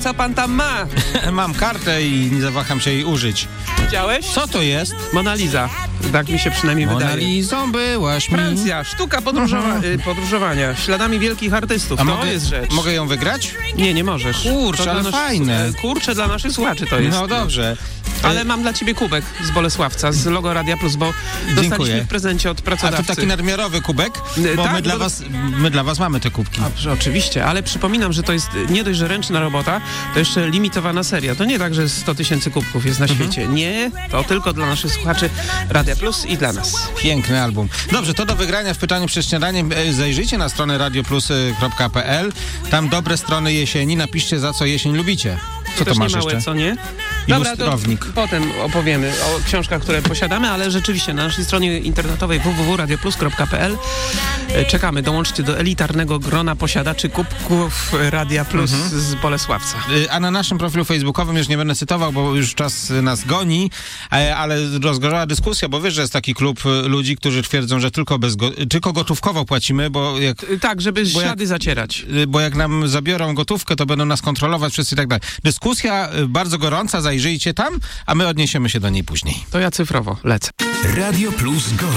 co pan tam ma? Mam kartę i nie zawaham się jej użyć. Widziałeś? Co to jest? Mona Lisa. Tak mi się przynajmniej Mona wydaje. Lizą byłaś mi. Francja, sztuka podróżowania śladami wielkich artystów. To jest rzecz. Mogę ją wygrać? Nie możesz. Kurczę, To ale dla fajne. Kurczę, dla naszych słuchaczy to jest. No dobrze. Ale mam dla ciebie kubek z Bolesławca, z logo Radia Plus, bo dostaliśmy w prezencie od A pracodawcy. to taki nadmiarowy kubek? Bo tak, my dla was mamy te kubki. Oczywiście, ale przypominam, że to jest nie dość, że ręczna robota, to jeszcze limitowana seria. To nie tak, że 100 000 kubków jest na świecie. Nie, to tylko dla naszych słuchaczy Radia Plus i dla nas. Piękny album. Dobrze, to do wygrania w pytaniu przed śniadaniem. Zajrzyjcie na stronę radioplus.pl. Tam dobre strony jesieni. Napiszcie, za co jesień lubicie. Co to masz nie małe, jeszcze? co nie? I Dobra, to lustrownik. potem opowiemy o książkach, które posiadamy, ale rzeczywiście na naszej stronie internetowej www.radioplus.pl czekamy. Dołączcie do elitarnego grona posiadaczy kubków Radia Plus z Bolesławca. A na naszym profilu facebookowym, już nie będę cytował, bo już czas nas goni, ale rozgorzała dyskusja, bo wiesz, że jest taki klub ludzi, którzy twierdzą, że tylko gotówkowo płacimy, bo jak... Tak, żeby ślady zacierać. Bo jak nam zabiorą gotówkę, to będą nas kontrolować wszyscy i tak dalej. Dyskusja bardzo gorąca, zajrzyjcie tam, a my odniesiemy się do niej później. To ja cyfrowo lecę. Radio Plus Go.